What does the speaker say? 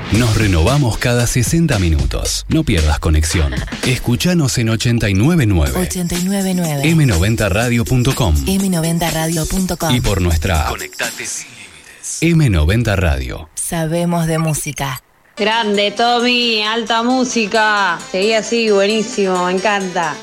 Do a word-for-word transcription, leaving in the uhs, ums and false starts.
Nos renovamos cada sesenta minutos. No pierdas conexión. Escuchanos en ochenta y nueve nueve. ochenta y nueve nueve. eme noventa radio punto com. eme noventa radio punto com. Y por nuestra app. Conectate sin límites. eme noventa Radio. Sabemos de música. Grande, Tommy, alta música. Seguí así, buenísimo, me encanta.